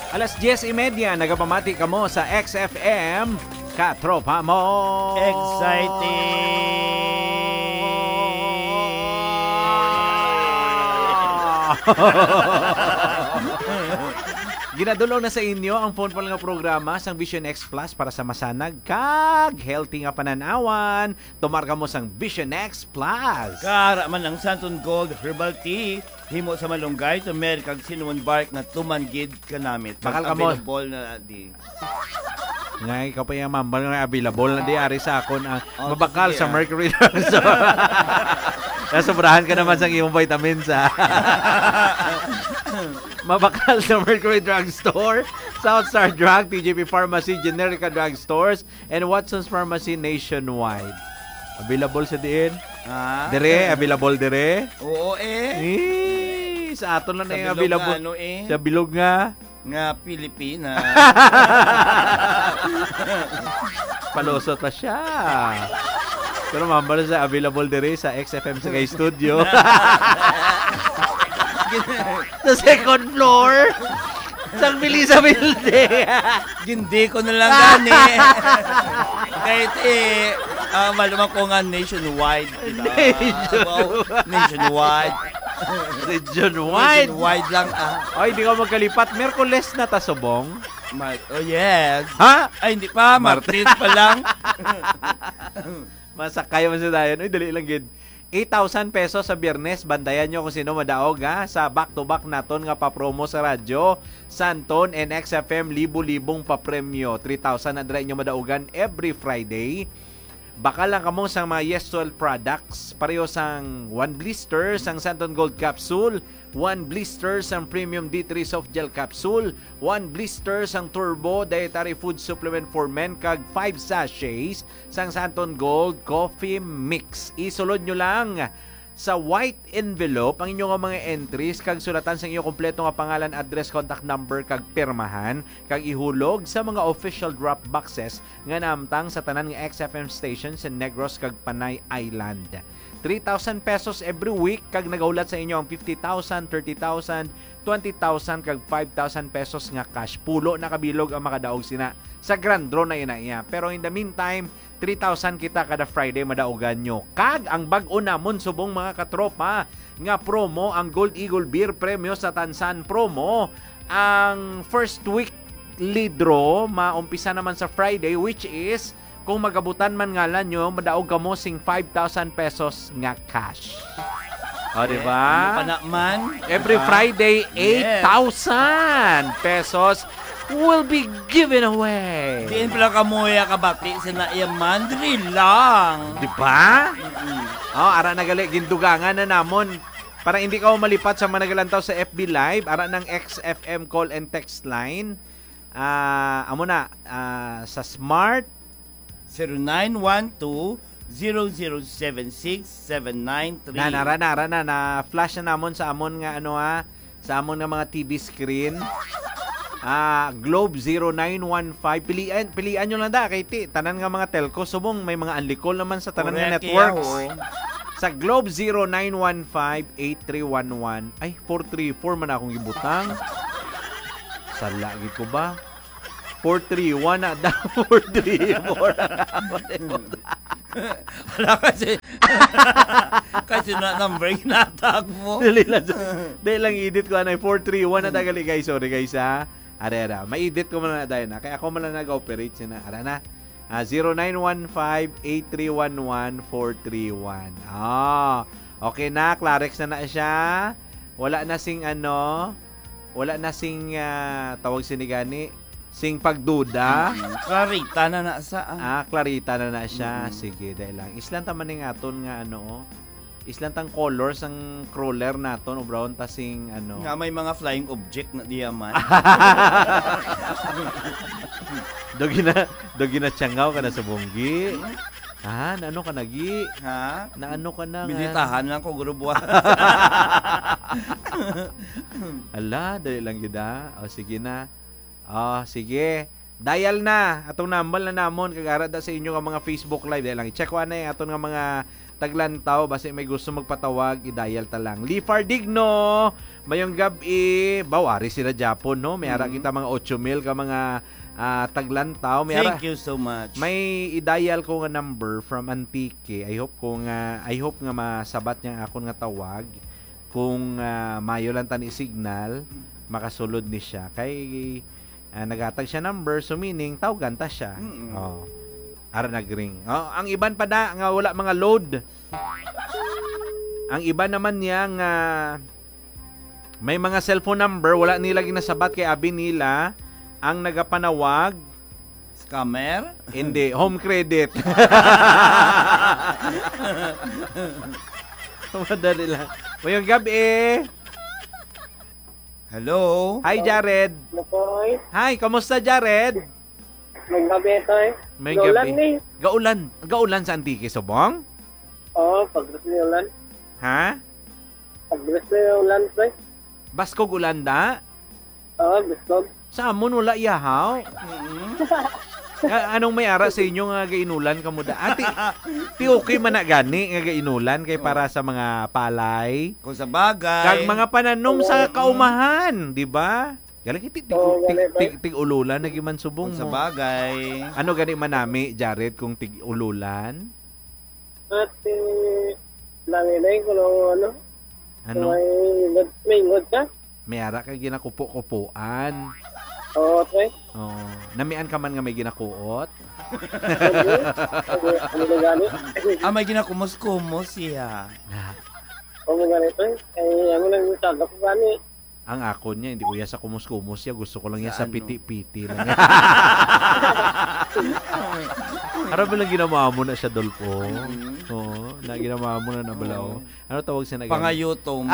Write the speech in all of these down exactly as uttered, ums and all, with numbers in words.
Alas diyes y media, nagapamati ka mo sa X F M. Katropa mo! Ginadulong na sa inyo ang phone pa lang nga programa sang Vision X Plus para sa masanag kag healthy nga pananawan. Tumarga mo sang Vision X Plus. Kara man ang Santon Gold Herbal Tea himo sa malunggay to mer kag cinnamon bark na tumanggid kanamit. Bakal ka mo. Available na di. Ngay ka pa yung mambal nga available na di ari sa akon ang Oh, mabakal sige, sa ah. Mercury Drugstore. Nasobrahan ka naman sa iyong vitamins ha. Mabakal sa Mercury Drugstore, South Star Drug, T J P Pharmacy, Generica Drugstores, and Watson's Pharmacy nationwide. Available sa diin? Ah, Dire, available dire? oo eh. Eh, sa aton lang na Sa yung bilog available. nga, ano eh. Sa bilog nga. Nga Pilipina. Palusot pa siya. Pero mambala sa available dire sa X F M sa kay studio. Sa second floor. Sa Melissa Building. Gindi ko na lang gani. Kahit eh, uh, malamang ko nga nationwide. Kita. Wow, nationwide. Region-wide. Nationwide lang ah. Ay, di ka magkalipat. Merkules na tasubong. Mar- oh yes. Ha? Ay, hindi pa. Martes pa lang. Masakay mo sa dayan. Uy, dali lang gid. eight thousand pesos sa Biyernes. Bandayan nyo kung sino madaog ha. Sa back-to-back naton nga pa-promo sa radyo. Santon and X F M, libo-libong pa-premyo. three thousand na dry nyo madaogan every Friday. Baka lang kamo sang mga Yeswell products. Pareho sang one blister sang Santon Gold Capsule, one blister sang Premium D three Soft Gel Capsule, one blister sang Turbo Dietary Food Supplement for Men, kag five sachets sang Santon Gold Coffee Mix. Isulod nyo lang sa white envelope ang inyong mga entries, kag sulatan sa inyong kompleto nga pangalan, address, contact number, kag pirmahan, kag ihulog sa mga official drop boxes nga namtang sa tanan nga X F M station sa Negros kag Panay Island. three thousand pesos every week, kag nagahulat sa inyo ang fifty thousand, thirty thousand, twenty thousand, kag five thousand pesos nga cash. Pulo na kabilog ang makadaog sina sa grand draw na ina iya. Pero in the meantime, three thousand kita kada Friday madaogan nyo. Kag ang bag-o namon subong mga katropa nga promo, ang Gold Eagle Beer Premyo sa Tansan promo. Ang first week lead draw maumpisa naman sa Friday, which is kung magabutan man ngalan nyo, madaog ka mo sing five thousand pesos nga cash. O, diba? Ano pa naman? Every Friday, eight thousand pesos will be given away. Diin pala kamuya kabati sa naiyaman. Dili lang. Diba? Oh, ara nagali, gindugangan na namon. Para hindi ka malipat sa managalantaw sa F B Live, ara ng X F M call and text line. Ah, uh, amo na, uh, sa Smart, zero nine one two, zero zero seven six, seven nine three. na nara nara na na flash na namon sa amon nga ano ha, sa amon nga mga T V screen. Ah, Globe zero nine one five, pilian pilian nyo lang da kay ti tanan nga mga telco subong may mga unlicol naman sa tanan nga networks. Sa Globe zero nine one five, eight three one one, ay four three four man akong gibutang. Sala gid ko ba? four three one na daw. four three four. Wala kasi. Kasi na number ginatag mo. Dali lang. Dali lang edit ko anay four three one na dagali guys. Sorry guys ha. Ara ara. Ma-edit ko man na dahil na. Kaya ako man lang nag-operate siya na. Ara na. Uh, zero nine one five, eight three one one, four three one. Ah. Okay na. Clarex na na siya. Wala na sing ano. Wala na sing uh, tawag sinigani. Sing pagduda. Clarita na na sa. Ah, Clarita na na siya. Mm-hmm. Sige, dahil lang. Islan taman ning aton nga ano. Islan tang colors ang crawler naton o brown tasing ano. Nga may mga flying object na diyaman. Dogi na, dogi na tsangaw ka na sa bonggi. Ah, naano ka nagi? Ha? Naano ka na? Binitahan lang ko gurubuan. Ala, dali lang gid ah. O sige na. Oh, sige. Dial na atong number na namon kagara da sa inyo nga mga Facebook live dahil lang i-check wa na yung aton nga mga taglantaw basi may gusto magpatawag i-dial ta lang. Lifar Digno mayong gabi bawari sila Japon no may ara Mhm. kita mga eight mil ka mga ah, taglantaw may ara Thank you so much. may i-dial ko nga number from Antique. I hope ko nga I hope nga masabat niya akon nga tawag kung ah, mayo lang tani signal makasulod ni siya kay ah, nagatag siya number so meaning tawagan ta siya. Mm-mm. Oh. Ara nagring. Oh, ang iban pa da nga wala mga load. Ang iba naman niya nga may mga cellphone number wala nila ginasabat kay abi nila ang nagapanawag Scammer? hindi home credit. Madali lang. Mayong gabi. Hello? Hi Jared. Makoy, Hi, kamusta Jared? may gabi ito eh. May Ulan gabi. ni. Gaulan. Gaulan sa Antique, Subong? Oo, pagdas ni ulan. Ha? Pagdas ni ulan ito eh. Baskog ulan da? Oo, gusto. Sa amon wala iyahaw. Mm-mm. A- anong may ara sa inyo nga gainulan kamo da? Ati, ti okay man na gani nga gainulan kay para sa mga palay. Kung sa bagay. Kag mga pananom sa kaumahan, di ba? Galing ti tig, Oo, tig, galing, tig, tig ululan nagiman subong Kung sa mo. bagay. Ano gani manami Jared kung tig ululan? At eh, langilay ko ng ano. Ano? May ingod, may ingod ka. May ara ka ginakupo-kupuan. Oo, ito eh. Oh, namian ka man nga may ginakuot. Ano na gani? Ah, may ginakumos-kumos siya. Ah, Oo, may gani ito eh. Ay, ano nang saga ko gani. ang ako niya, hindi ko yan sa kumus-kumus ya. Gusto ko lang yan Sa sa ano? piti-piti lang. Harap lang ginawa mo na siya, Dolpo. Oo, na ginawa mo na nabalaw. Ano tawag siya na ganun? Pangayutom.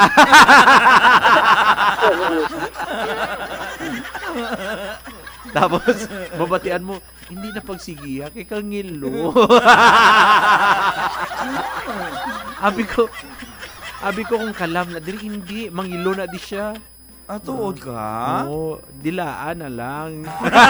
Tapos, mabatian mo, hindi na pagsigiya, kay kangilo. abi ko, abi ko kung kalam na, dili hindi, mangilo na di siya. Ah, tuod ka? Oo, dilaan na lang.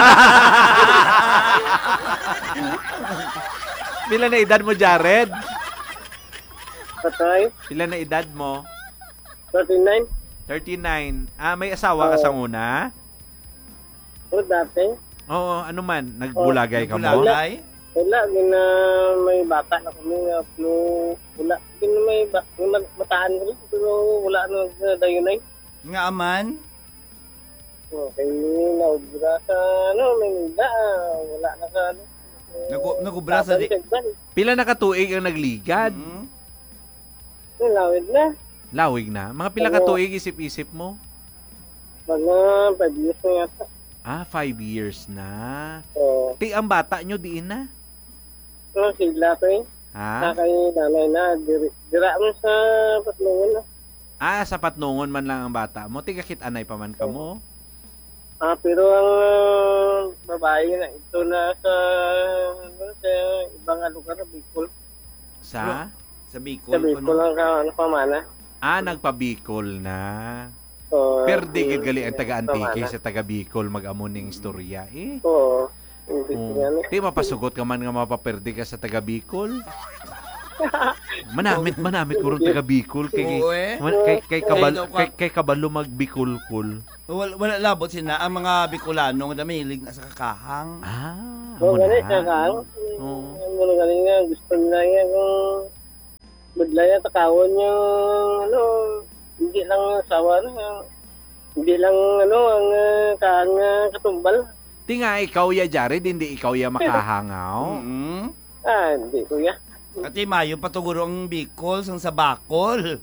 Pila na edad mo, Jared? Patay. Pila na edad mo? thirty-nine. thirty-nine. Ah, may asawa ka sa una? Oo, dati. Oo, ano man, nagbulagay ka mo? Bulagay? Wala, gina may bata na kami. No, wala. Gina may ba- may mat- mataan kami. Pero wala na dayon ay. Nga aman? Okay, naubra sa ano, may nila. Wala na ka ano. Nagu- nagubra sa di... Pila na katuig ang nagligad? Mm. Lawid na. Lawig na. Mga pila katuig isip-isip mo? Mga five years na yata. Ah, five years na. So, Ti, ang bata nyo diin na? ano sigla to eh. Ha? Sa kay nanay na. Dira, dira mo sa patlungan na. Ah, sa patnungon man lang ang bata mo. Ti, kakit anay pa man ka mo? Ah, pero ang uh, babae na ito na sa, ano, sa ibang lugar na Bicol. Sa? Sa Bicol. Sa Bicol kuno. lang ka, ano, pamana. Ah, nagpa-Bicol na. So, Pero di gid gali ang taga-Antique pamana. sa taga-Bicol mag-amo ning istorya. Eh. Oo. Hindi Oh. ko yan eh. Ti, mapasugot ka man nga mapaperdi ka sa taga-Bicol. Manamit, manamit ko rin taga-Bicol. Kay, Oo eh. man- kay, kay, kabal, Kay- kay, kay kabalo mag-Bicol-kul. Wala, wala labot sina ang mga Bicolano nga damilig na sa kakahang. Ah, So, amo gani, na. siya ka. Oo. Ano na gani nga, gusto nila nga kung budlay at takawon yung, ano, hindi lang sawa na, hindi lang, ano, ang uh, kaang uh, katumbal. Ti nga, ikaw ya, Jared, hindi ikaw ya makahangaw. Mm. Ah, hindi ko ya. Ati mayo patuguro ang Bicol sang sa Bacol.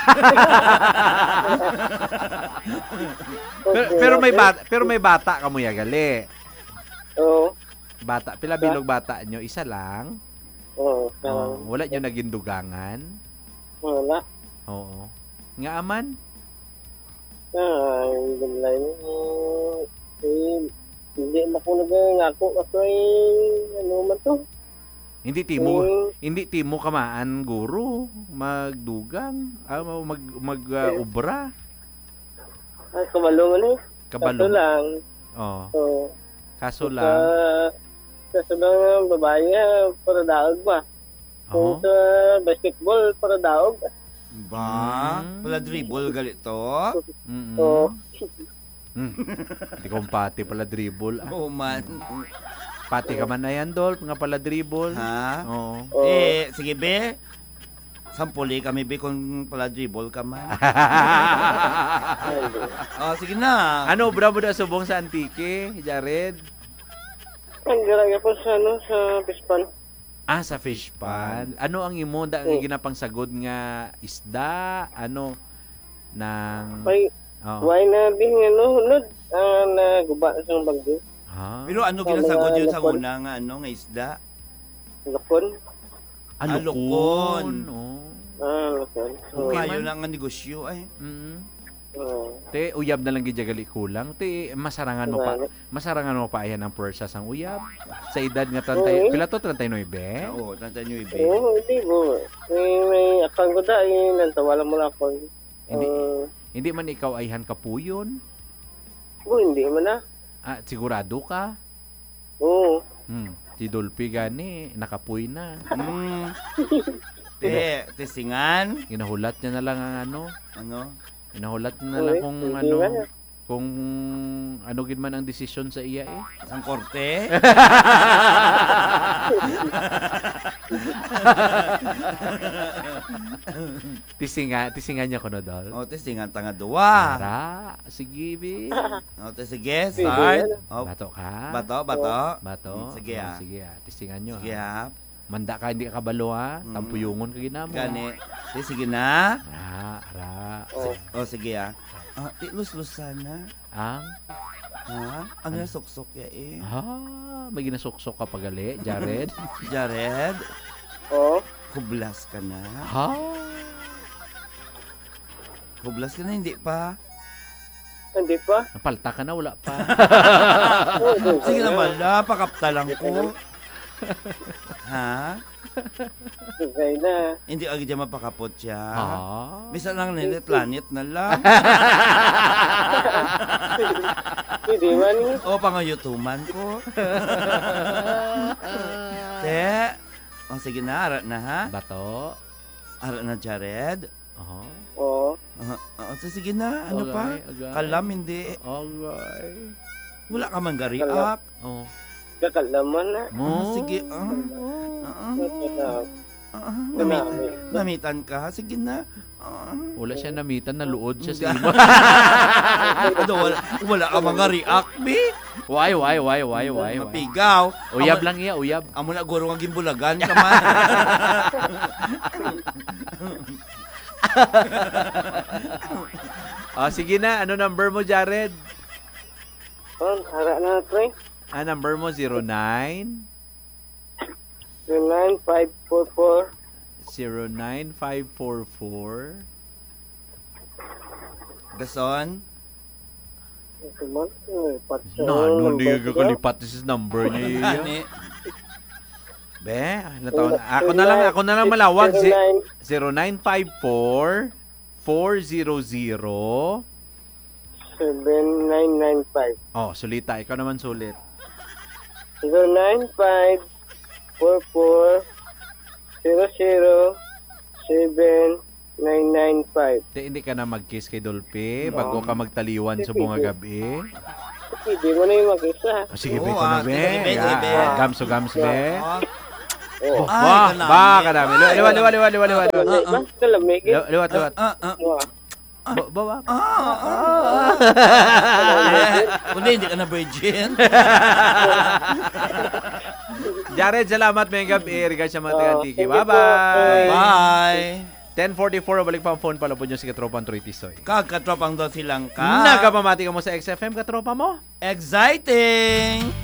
pero, pero may bata, pero may bata ka mo ya gali. Oo. Bata, pila bilog bata nyo, isa lang. Oo. Oh, wala nyo naging dugangan. Wala. Oo. Nga aman? Ah, yung budlay niya, eh, hindi na ko nagangako kasi, ano man to. Hindi timo, Eh, hindi timo kamaan guro, magdugang, ah, mag mag uh, ubra, ah, kabalungan eh. Kaso kabalo. lang, Oh. so, Kaso Sa, lang, sa mga babae, ah, para daog ba? oh, Kung sa basketball, para daog. Ba? Mm. Pala dribble galito? mm Oo. Hmm. Hindi ko pati pala dribble. Ah, Oo man. pati ka man na yan, Dolph, nga pala dribble. Ha? Oo. Oo. Eh, sige be. Sampuli kami be kung pala dribble ka man. Oh, sige na. Ano, bra mo na subong sa Antique, Jared? Ang garaya po sa, ano, sa pispan. Ah, sa fish pan. Ano ang imo da nga Oh. ginapang sagod nga isda? Ano nang May, oh. why na bing, ano, hunod, ah, naguba sa bagyo. Ah, Pero ano Sa ginasagod mga yun sa lakon. una nga ano nga isda? Lakon. alukon. alukon. Oh. Ah, lakon. Kung Okay kayo man. lang nga negosyo ay. Mm. Oo. Te uyab na lang gid gali kulang. Te masarangan mo pa. Wala. Masarangan mo pa ayan ang pwersa sang uyab. Sa edad nga trentay, Oo. pila to thirty-nine? Oo, tanta nyo ibe. Oo, hindi po. May, may akang ko da, eh, nantawala mo lang ako. Hindi. Ah, Hindi man ikaw ayhan kapuyon. oh, hindi man na. Ah, sigurado ka? Oo. Hmm. Si Dolphy gani nakapuy na. Mm. Te, tesingan. Ginahulat niya na lang ang ano. Ano? Inahulat na lang Uy, kung hindi ano, man. kung ano gid man ang desisyon sa iya eh. Ang korte. Tisinga, tisinga niya kuno dol. O, te, singan tanga duwa. Para, sige bi. O, te, sige, Sige, start. ano? O, Bato ka. bato, bato. Bato. Mm, sige, Oh, ah. sige ah. Tisingan nyo Sige, ha. ha. Manda ka, hindi ka kabalo ha. Mm. Tampuyungon ka ginamo. Gani. Te, sige na. Ara, ara. Oo. O, sige, ha. Ah, te, lus-lus sana. Ang, Ha? Ano yung suksok ya eh? ah, may ginasuksok ka pagali, Jared. Jared, Oo. hublas ka na. ha? Hublas ka na, hindi pa. Hindi pa. Napalta ka na, wala pa. Oo, hindi Sige pa. naman la, pakapta lang ko. Ha? Sige na. Hindi agad dyan mapakapot siya. ha? Bisa lang nilit lanit na lang. Hindi man. O, pangayutuman ko. Te, o sige na, arat na ha. Bato. Arat na Jared. Aha. Oo. Uh, uh, sige na, ano pa? Agay, agay. Kalam, hindi. Okay. Wala ka man gariak. Oh. Kakalaman na. Ah, Mo. sige, ah. Ah, Kakalaman. ah, namit, namitan ka, sige na. Ah. Wala siya namitan na luod siya sa imo. Ano, wala, wala ka mga react, be. Why, why, why, why, why, why? Mapigaw. Uyab Amo- lang iya, uyab. Amo na guro nga gimbulagan ka man. Ah, sige na, ano number mo, Jared? Oh, hara na, pre. Ah, number mo zero nine Two nine five four four. zero nine five four four Gason. Ito man. eh, patsa. No, no, hindi Number ka kalipat this number niya. iya. Ani. Be, ano taon? Ako na lang, ako na lang malawag. Zero nine. zero nine five four four zero zero Seven nine nine five. Oh, sulita. Ikaw naman sulit. Zero nine five four four zero zero seven nine nine five. Te, hindi ka na mag-kiss kay Dolphy bago ka magtaliwan sa bunga gabi. Hindi mo na yung mag-isa. Oh, sige, Oo, be, ko na, ah, be. sige, be, sige, be. Ah, Gamso, gams, be. Oh, Oo. Ay, Wah, kanami. ba, kanami. Liwat, liwat, liwat, liwat, liwat, liwat. Kalamig ba? Kalamig eh. Liwat, liwat, liwat. ah, ah, Wah. Ba, ba, ba? ah, ah. Eh, Kundi hindi ka na virgin. Jared, salamat may gabi. Regards sa mga Oh, taga-tiki. thank you po. Bye-bye. Bye. ten forty-four, balik pa ang phone pala po nyo si Katropang Troy Tisoy. Kagkatropang doon silang ka. Nagapamati ka mo sa X F M, Katropa mo? Exciting!